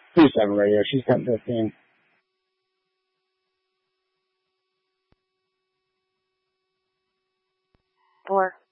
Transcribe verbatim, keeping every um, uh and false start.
Please have a radio. She's got fifteen. Four.